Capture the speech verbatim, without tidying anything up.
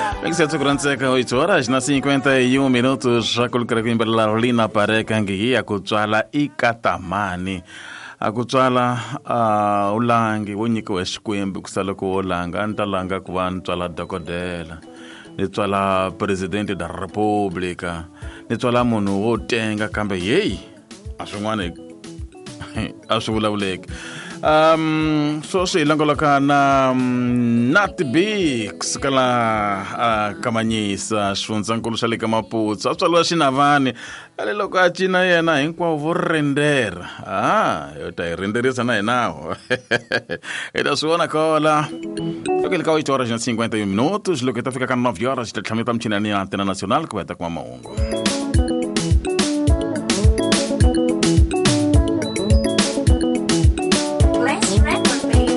vinte e oito horas na cinquenta e um minutos a colocar aqui em Berlina para kangi a kutsala ikatamani a kutsala a ulangi wonyiko eskwembu kusala ko ulanga antalanga kubantsala dokodela nitswala presidente da republika nitswala munhu wo tenga kambe hey aswin'wana aswivulavuleki Um, so si langoloka na um, Natbix kala uh, kamanyisa xifundzankulu xa le ka Maputsa tswaliwa xinavani ale loko a cina yena hinkwavo vo rendera ah yo ta renderisa na hinawo ita swona kola aquele ka oito horas e cinquenta e um minutos lo que tá fica com nove horas de tlamita mchinani antena nacional que vai estar com a mahungu.